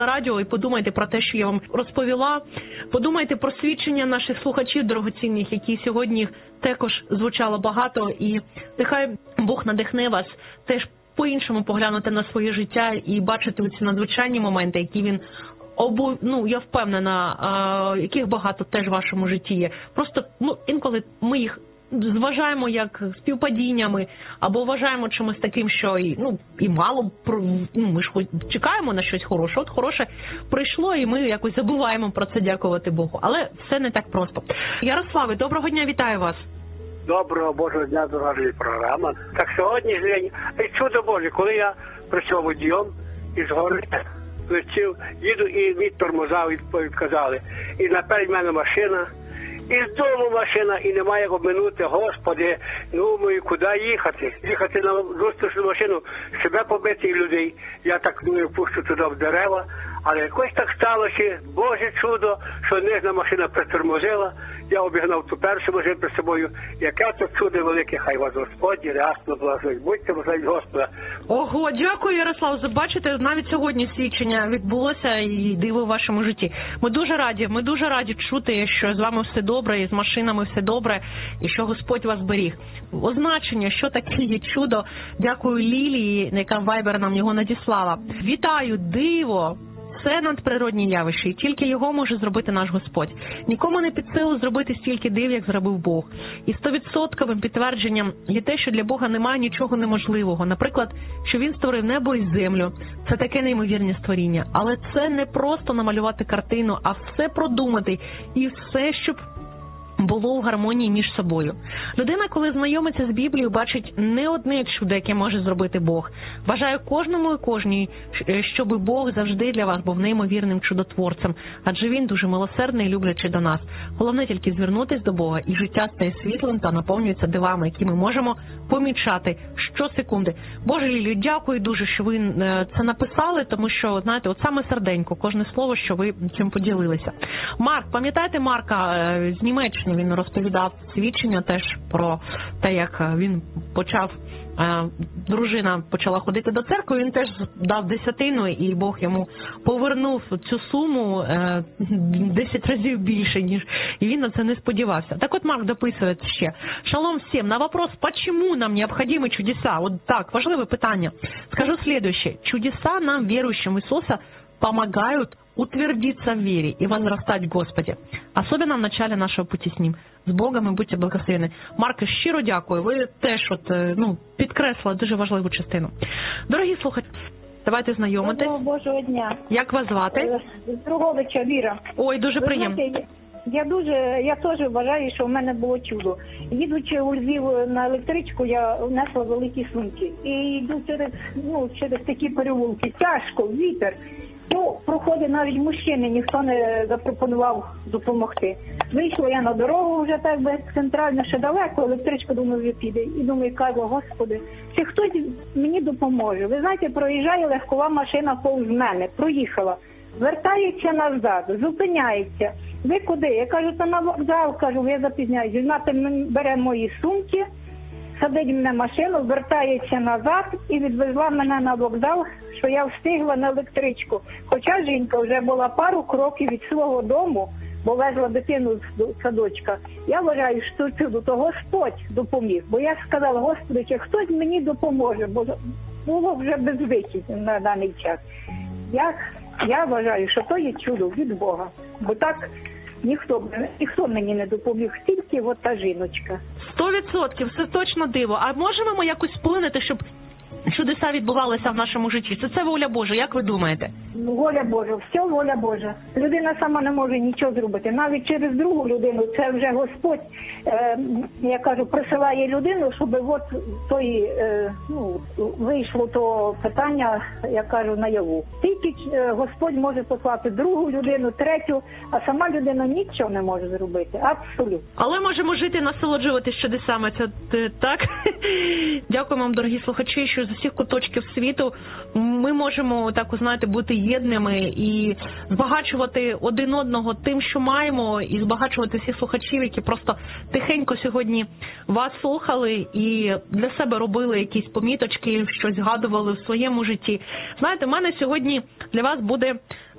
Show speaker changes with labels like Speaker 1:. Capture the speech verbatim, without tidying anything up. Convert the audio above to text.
Speaker 1: радіо і подумайте про те, що я вам розповіла. Подумайте про свідчення наших слухачів дорогоцінних, які сьогодні також звучало багато. І нехай Бог надихне вас теж по-іншому поглянути на своє життя і бачити ці надзвичайні моменти, які він обу... ну, я впевнена, а, яких багато теж в вашому житті є. Просто, ну, інколи ми їх зважаємо як співпадіннями, або вважаємо чимось таким, що і, ну, і мало, ну, ми ж чекаємо на щось хороше. От хороше прийшло, і ми якось забуваємо про це, дякувати Богу. Але все не так просто. Ярославе, доброго дня, вітаю вас.
Speaker 2: Доброго Божого дня, дорога програма. Так сьогодні день, і чудо Боже, коли я прийшов водієм із гори, летів, їду і від тормоза відказали. І наперед в мене машина, і з дому машина, і немає як обминути, Господи, ну ми куди їхати? Їхати на зустрічну машину, себе побити і людей. Я так думаю, пущу туди в дерева, але якось так сталося, Боже чудо, що нижня машина притормозила, я обігнав ту першу машину перед собою. Яке то чудо велике, хай вас Господь рясно благословить. Будьте благословені Господа.
Speaker 1: Ого, дякую, Ярослав. Бачите, навіть сьогодні свідчення відбулося і диво в вашому житті. Ми дуже раді, ми дуже раді чути, що з вами все добре, і з машинами все добре, і що Господь вас беріг. Означення, що таке є чудо, дякую Лілії, яка в Viber нам його надіслала. Вітаю, диво! Це надприродні явища, і тільки його може зробити наш Господь. Нікому не під силу зробити стільки див, як зробив Бог. І стовідсотковим підтвердженням є те, що для Бога немає нічого неможливого. Наприклад, що Він створив небо і землю. Це таке неймовірне створіння. Але це не просто намалювати картину, а все продумати. І все, щоб було в гармонії між собою. Людина, коли знайомиться з Біблією, бачить не одне чудо, яке може зробити Бог. Бажаю кожному і кожній, щоб Бог завжди для вас був неймовірним чудотворцем, адже Він дуже милосердний і люблячий до нас. Головне тільки звернутися до Бога, і життя стає світлим та наповнюється дивами, які ми можемо помічати щосекунди. Боже Лілію, дякую дуже, що ви це написали, тому що, знаєте, от саме серденько, кожне слово, що ви цим поділилися. Марк, пам'ятаєте Марка з Німеччини? Він розповідав свідчення теж про те, як він почав, дружина почала ходити до церкви, він теж дав десятину, і Бог йому повернув цю суму десять разів більше, ніж і він на це не сподівався. Так от Марк дописує ще. Шалом всем. На вопрос, почему нам необходимы чудеса? Вот так, важливое питание. Скажу следующее. Чудеса нам, верующим в Иисуса, помогают утвердиться в вере и возрастать в Господе. Особенно в начале нашего пути с Ним. З Богом і будьте благословені. Марко, щиро дякую. Ви теж от, ну, підкреслили дуже важливу частину. Дорогі слухачі, давайте знайомитись.
Speaker 3: Доброго Божого дня.
Speaker 1: Як вас звати?
Speaker 3: Здоровича Віра.
Speaker 1: Ой, дуже
Speaker 3: Ви
Speaker 1: приємно.
Speaker 3: знаєте, я дуже, я теж вважаю, що в мене було чудо. Їдучи у Львів на електричку, я внесла великі сумки. І йду через, ну, через такі переулки. Тяжко, вітер. Ну, проходить навіть мужчини, ніхто не запропонував допомогти. Вийшла я на дорогу вже так би центрально, ще далеко, електричка, думаю, вже піде. І думаю, кажу, Господи, чи хтось мені допоможе? Ви знаєте, проїжджає легкова машина повз мене, проїхала, вертається назад, зупиняється. Ви куди? Я кажу, то на вокзал, кажу, я запізняюсь. Вона бере мої сумки, садить мене машину, вертається назад і відвезла мене на вокзал, що я встигла на електричку. Хоча жінка вже була пару кроків від свого дому, бо везла дитину з садочка. Я вважаю, що чудо, то Господь допоміг. Бо я сказала, Господи, чи хтось мені допоможе, бо було вже безвихідь на даний час. Я, я вважаю, що то є чудо від Бога. Бо так ніхто, ніхто мені не допоміг, тільки от та жіночка.
Speaker 1: Сто відсотків, це точно диво. А можемо ми якось вплинути, щоб чудеса відбувалися в нашому житті? Це це воля Божа, як ви думаєте?
Speaker 3: Воля Божа, все воля Божа. Людина сама не може нічого зробити. Навіть через другу людину, це вже Господь, е, я кажу, присилає людину, щоб от той, е, ну, вийшло то питання, я кажу, наяву. Тільки е, Господь може послати другу людину, третю, а сама людина нічого не може зробити. Абсолютно.
Speaker 1: Але можемо жити і насолоджуватися чудесами. Це так? Дякую вам, дорогі слухачі, що що з усіх куточків світу ми можемо, так, знаєте, бути єдними і збагачувати один одного тим, що маємо, і збагачувати всіх слухачів, які просто тихенько сьогодні вас слухали і для себе робили якісь поміточки, щось згадували в своєму житті. Знаєте, в мене сьогодні для вас буде